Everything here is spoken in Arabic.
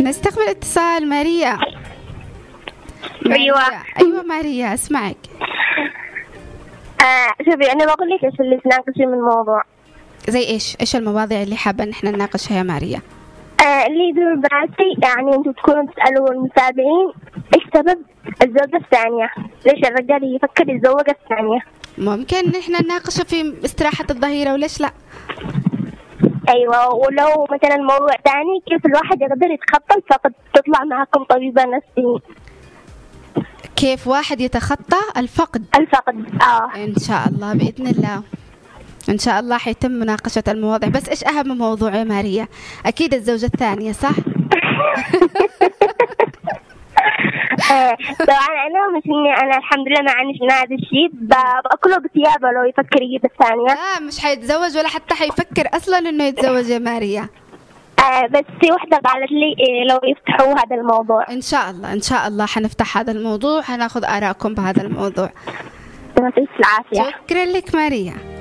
نستقبل اتصال ماريا. أيوة. أيوة ماريا أسمعك. شوفي أنا بقول لك إيش اللي تناقشي من الموضوع. زي إيش المواضيع اللي حابة نحن نناقشها يا ماريا؟ اللي يدور براسي يعني أنتوا تكونوا تسألوا المتابعين إيش سبب الزوجة الثانية؟ ليش الرجال يفكر يتزوج الثانية؟ ممكن نحن نناقشه في استراحة الظهيرة وليش لا؟ أيوة. ولو مثلا موضوع ثاني كيف الواحد يقدر يتخطى الفقد؟ تطلع معكم طبيبة نفسية. كيف واحد يتخطى الفقد؟ إن شاء الله بإذن الله، إن شاء الله حيتم مناقشة المواضيع. بس إيش أهم موضوع يا ماريا؟ أكيد الزوجة الثانية صح؟ طبعا أنا مش إني أنا الحمد لله ما عنديش هذا الشيء، بأكله بثيابه لو يفكر يجيب الثانية. لا مش حيتزوج ولا حتى حيفكر أصلا إنه يتزوج يا ماريا. بس في وحدة قالت لي لو يفتحوا هذا الموضوع. إن شاء الله إن شاء الله حنفتح هذا الموضوع، حناخذ آراءكم بهذا الموضوع. يعطيك العافية. شكرا لك ماريا.